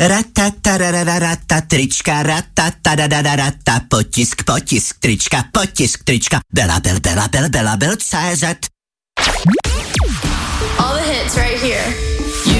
Ratatarararata, trička, ratatarararata, potisk, trička, Bela, CZ. All the hits right here.